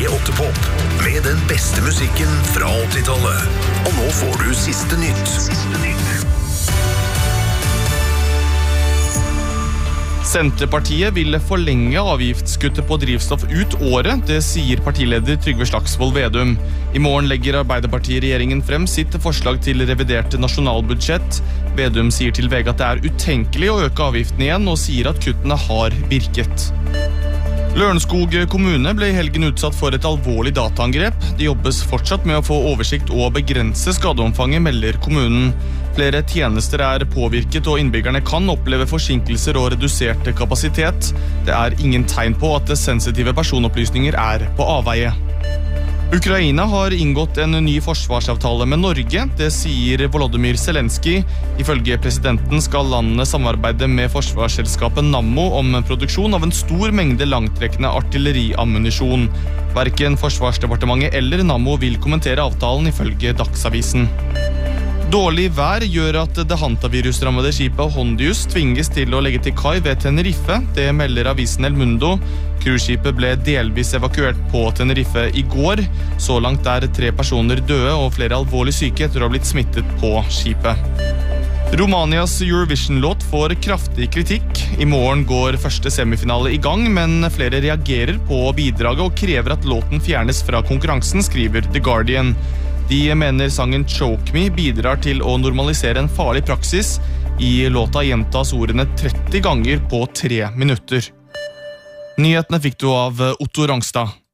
P8 Pop med den beste musikken fra 80-tallet. Og nå får du siste nytt. Senterpartiet vil forlenge avgiftskuttet på drivstoff ut året, det sier partileder Trygve Slagsvold Vedum. I morgen legger Arbeiderparti-regjeringen frem sitt forslag til revidert nasjonalbudsjett. Vedum sier til VG at det er utenkelig å øke avgiften igjen, og sier at kuttene har virket. Lørenskog kommune ble i helgen utsatt for et alvorlig dataangrep. Det jobbes fortsatt med å få oversikt og begrense skadeomfanget, melder kommunen. Flere tjenester er påvirket, og innbyggerne kan oppleve forsinkelser og redusert kapasitet. Det er ingen tegn på at sensitive personopplysninger er på avveie. Ukraina har inngått en ny forsvarsavtale med Norge, det sier Volodymyr Zelensky. Ifølge presidenten skal landene samarbeide med forsvarsselskapet Nammo om produksjon av en stor mengde langtrekkende artilleriammunisjon. Hverken Forsvarsdepartementet eller Nammo vil kommentere avtalen, ifølge Dagsavisen. Dårlig vær gjør at det hantavirusrammede skipet Hondius tvinges til å legge til kai ved Tenerife. Det melder avisen El Mundo. Cruiseskipet ble delvis evakuert på Tenerife i går. Så langt er 3 personer døde og flere alvorlig syke etter å ha blitt smittet på skipet. Romanias Eurovision-låt får kraftig kritikk. I morgen går første semifinale i gang, men flere reagerer på bidraget og krever at låten fjernes fra konkurransen, skriver The Guardian. De mener sangen Choke Me bidrar til å normalisere en farlig praksis. I låta gjentas ordene 30 ganger på 3 minutter. Nyhetene fikk du av Otto Rangstad.